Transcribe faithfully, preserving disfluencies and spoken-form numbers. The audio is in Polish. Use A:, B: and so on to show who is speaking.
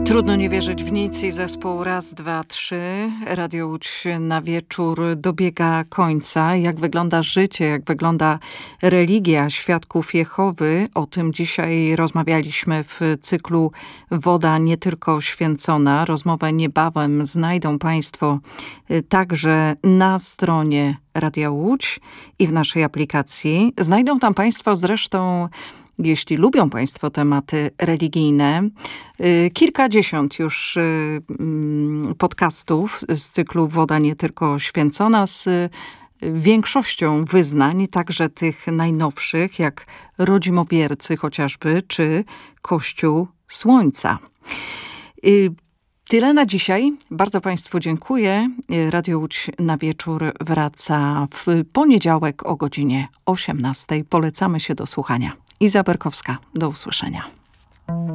A: Trudno nie wierzyć w nic i zespół raz, dwa, trzy. Radio Łódź na wieczór dobiega końca. Jak wygląda życie, jak wygląda religia świadków Jehowy? O tym dzisiaj rozmawialiśmy w cyklu Woda nie tylko święcona. Rozmowę niebawem znajdą Państwo także na stronie Radia Łódź i w naszej aplikacji. Znajdą tam Państwo zresztą, jeśli lubią Państwo tematy religijne, kilkadziesiąt już podcastów z cyklu Woda nie tylko święcona z większością wyznań, także tych najnowszych, jak Rodzimowiercy chociażby, czy Kościół Słońca. Tyle na dzisiaj. Bardzo Państwu dziękuję. Radio Łódź na wieczór wraca w poniedziałek o godzinie osiemnastej. Polecamy się do słuchania. Iza Berkowska, do usłyszenia.